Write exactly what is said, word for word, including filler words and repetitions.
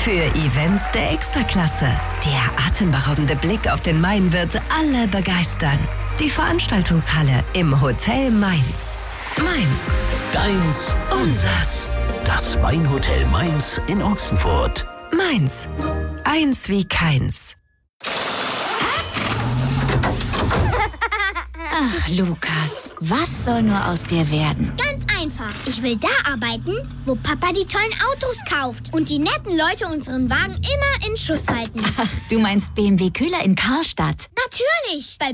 Für Events der Extraklasse. Der atemberaubende Blick auf den Main wird alle begeistern. Die Veranstaltungshalle im Hotel Mainz. Mainz. Deins, unsers. Das Weinhotel Mainz in Ochsenfurt. Mainz. Eins wie keins. Ach, Lukas, was soll nur aus dir werden? Ganz einfach. Ich will da arbeiten, wo Papa die tollen Autos kauft und die netten Leute unseren Wagen immer in Schuss halten. Ach, du meinst B M W Köhler in Karlstadt? Natürlich, weil